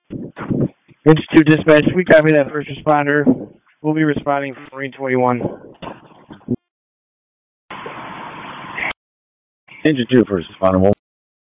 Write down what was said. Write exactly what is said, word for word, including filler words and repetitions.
Institute Dispatch, we copy that first responder. We'll be responding for Marine twenty-one. Institute First Responder,